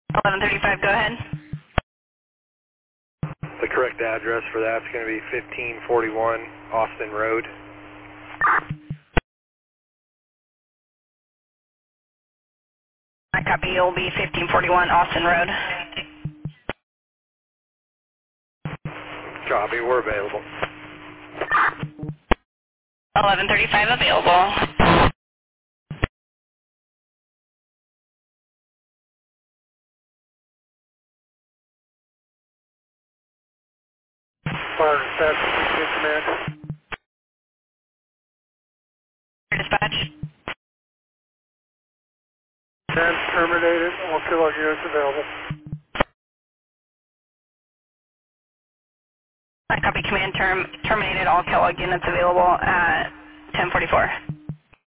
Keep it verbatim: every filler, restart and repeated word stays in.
eleven thirty-five, go ahead. The correct address for that's going to be fifteen forty-one Austin Road. I copy, it will be fifteen forty-one Austin Road. Copy, we're available. eleven thirty-five available. Fire dispatch, command. Dispatch. ten terminated, all kilo units available. I copy, command term terminated, all Kellogg units available at ten forty-four.